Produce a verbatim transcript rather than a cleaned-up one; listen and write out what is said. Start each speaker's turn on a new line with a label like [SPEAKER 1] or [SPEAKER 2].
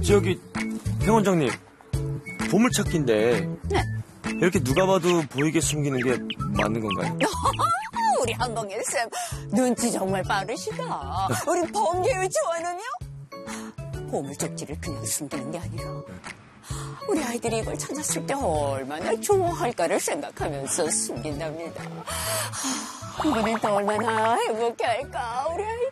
[SPEAKER 1] 저기 행 원장님, 보물찾기인데
[SPEAKER 2] 네.
[SPEAKER 1] 이렇게 누가 봐도 보이게 숨기는 게 맞는 건가요?
[SPEAKER 2] 우리 한광일 쌤 눈치 정말 빠르시다. 우리 범죄의 조언은요? 보물쪽지를 그냥 숨기는 게 아니라 우리 아이들이 이걸 찾았을 때 얼마나 좋아할까를 생각하면서 숨긴답니다. 이번엔 또 얼마나 행복해 할까 우리 아이들.